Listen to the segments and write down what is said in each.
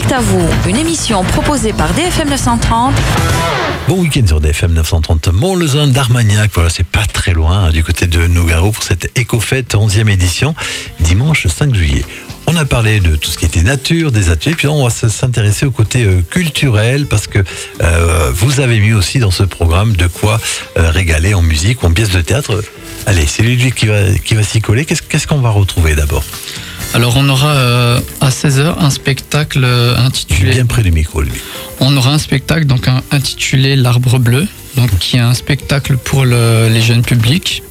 C'est à vous, une émission proposée par DFM 930. Bon week-end sur DFM 930 Mont-Lezun d'Armagnac. Voilà, c'est pas très loin du côté de Nougaro pour cette éco-fête 11e édition, dimanche 5 juillet. On a parlé de tout ce qui était nature, des ateliers, puis on va s'intéresser au côté culturel parce que vous avez mis aussi dans ce programme de quoi régaler en musique ou en pièces de théâtre. Allez, c'est Ludwig qui va s'y coller. Qu'est-ce qu'on va retrouver d'abord ? Alors on aura à 16h un spectacle intitulé... Bien près du micro, lui. On aura un spectacle donc intitulé L'Arbre Bleu, donc qui est un spectacle pour les jeunes publics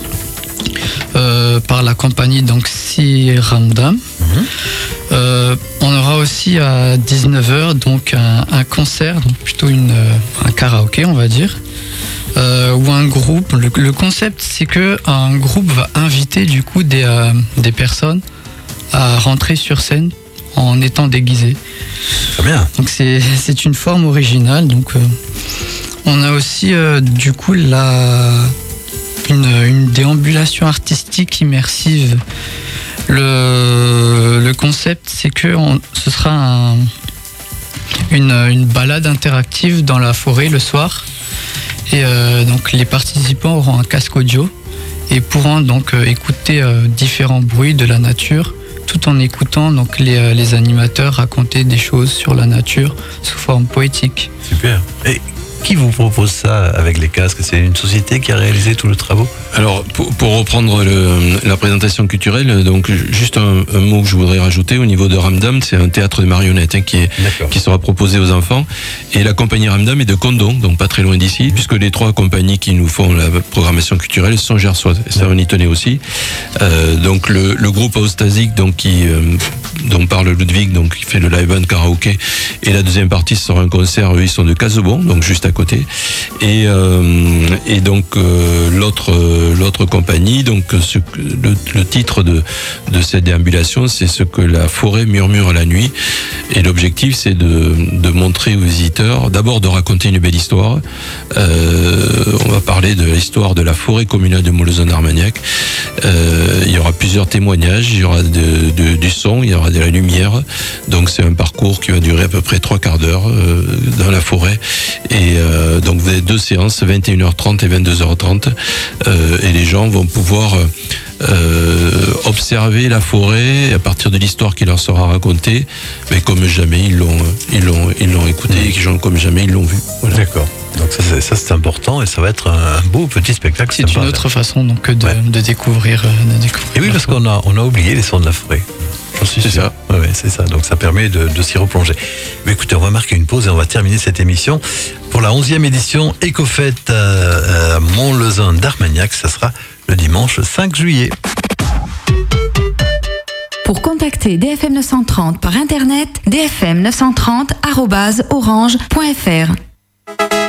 par la compagnie donc Si Ramdam. On aura aussi à 19h donc un concert, donc plutôt un karaoké on va dire, ou un groupe. Le concept c'est que un groupe va inviter du coup des personnes à rentrer sur scène en étant déguisés. Très bien. Donc c'est une forme originale. Donc on a aussi du coup une déambulation artistique immersive. Le concept c'est que ce sera une balade interactive dans la forêt le soir. Et donc les participants auront un casque audio et pourront donc écouter différents bruits de la nature, tout en écoutant donc les animateurs raconter des choses sur la nature sous forme poétique. Super. Et qui vous propose ça avec les casques ? C'est une société qui a réalisé tous les travaux ? Alors, pour reprendre la présentation culturelle, donc juste un mot que je voudrais rajouter au niveau de Ramdam, c'est un théâtre de marionnettes qui sera proposé aux enfants. Et la compagnie Ramdam est de Condon, donc pas très loin d'ici, puisque les trois compagnies qui nous font la programmation culturelle sont gersoises. Ça, on y tenait aussi. Donc le groupe Austasique, donc dont parle Ludwig, donc qui fait le live band karaoké, et la deuxième partie ce sera un concert. Eux, ils sont de Casebon, donc juste à côté. Et donc l'autre compagnie, donc le titre de cette déambulation, c'est ce que la forêt murmure la nuit. Et l'objectif, c'est de montrer aux visiteurs, d'abord de raconter une belle histoire. On va parler de l'histoire de la forêt communale de Mont-Lezun d'Armagnac. Il y aura plusieurs témoignages, il y aura du son, il y aura de la lumière. Donc c'est un parcours qui va durer à peu près 3/4 d'heure dans la forêt. Et donc vous avez 2 séances, 21h30 et 22h30. Et les gens vont pouvoir observer la forêt à partir de l'histoire qui leur sera racontée, mais comme jamais ils l'ont écouté et comme jamais ils l'ont vu. Voilà. D'accord. Donc ça c'est important et ça va être un beau petit spectacle. C'est une autre façon donc de découvrir. Et oui, parce qu'on a oublié les sons de la forêt. J'en suis sûr. Ça. Ouais, c'est ça. Donc ça permet de s'y replonger. Mais écoutez, on va marquer une pause et on va terminer cette émission pour la 11e édition Éco-fête à Mont-Lezun d'Armagnac. Ça sera le dimanche 5 juillet. Pour contacter DFM 930 par internet, dfm930@orange.fr.